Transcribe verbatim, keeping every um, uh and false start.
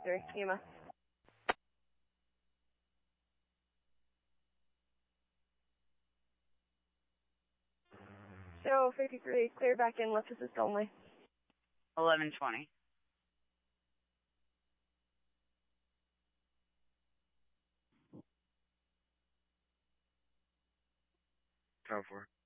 fifty-three, E M S. Show fifty-three, clear back in, lift assist only. eleven twenty. Tower four.